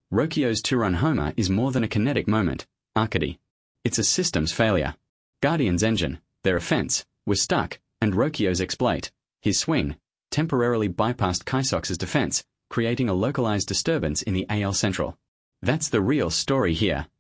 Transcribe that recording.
Rokio's two-run homer is more than a kinetic moment, Arcady. It's a systems failure. Guardian's engine, their offense, was stuck, and Rokio's exploit, his swing, temporarily bypassed Ky Sox's defense, creating a localized disturbance in the AL Central. That's the real story here.